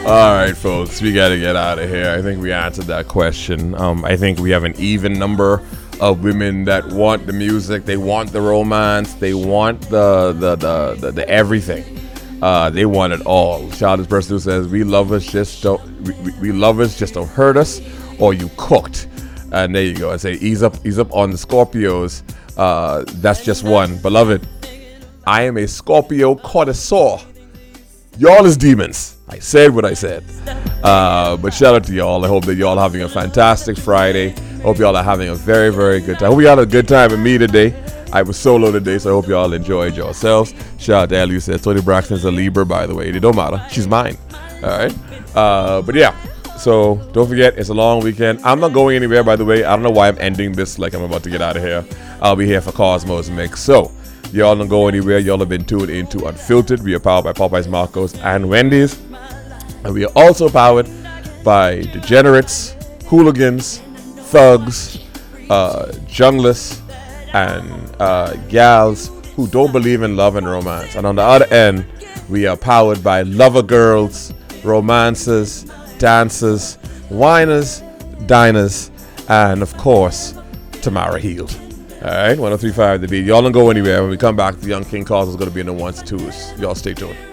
All right, folks, we got to get out of here. I think we answered that question. I think we have an even number of women that want the music, they want the romance, they want the everything. They want it all. Childish person who says, "We lovers just don't, we lovers just don't hurt us, or you cooked." And there you go. I say, ease up on the Scorpios. That's just one, beloved. I am a Scorpio connoisseur. Y'all is demons. I said what I said. But shout out to y'all. I hope that y'all having a fantastic Friday. Hope y'all are having a very, very good time. Hope y'all had a good time with me today. I was solo today, so I hope y'all enjoyed yourselves. Shout out to Ellie who says Tony Braxton's a Libra, by the way. It don't matter. She's mine. All right. But yeah. So don't forget, it's a long weekend. I'm not going anywhere, by the way. I don't know why I'm ending this like I'm about to get out of here. I'll be here for Cosmos Mix. So y'all don't go anywhere. Y'all have been tuned into Unfiltered. We are powered by Popeyes, Marcos, and Wendy's. And we are also powered by degenerates, hooligans, thugs, junglers, and gals who don't believe in love and romance. And on the other end, we are powered by lover girls, romancers, dancers, whiners, diners, and of course, Tamara Healed. Alright, 103.5 The Beat. Y'all don't go anywhere. When we come back, the Young King Calls is going to be in the ones and twos. Y'all stay tuned.